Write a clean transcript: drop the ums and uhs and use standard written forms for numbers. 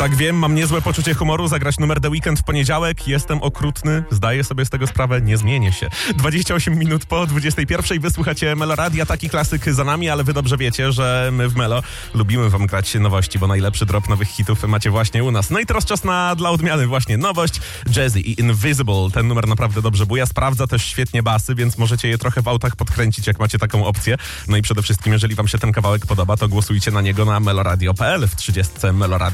Tak wiem, mam niezłe poczucie humoru, zagrać numer The Weeknd w poniedziałek, jestem okrutny, zdaję sobie z tego sprawę, nie zmienię się. 28 minut po 21 wysłuchacie Meloradia, taki klasyk za nami, ale wy dobrze wiecie, że my w Melo lubimy wam grać nowości, bo najlepszy drop nowych hitów macie właśnie u nas. No i teraz czas dla odmiany właśnie nowość, Jazzy i Invisible, ten numer naprawdę dobrze buja, sprawdza też świetnie basy, więc możecie je trochę w autach podkręcić, jak macie taką opcję. No i przede wszystkim, jeżeli wam się ten kawałek podoba, to głosujcie na niego na meloradio.pl w 30 Meloradio.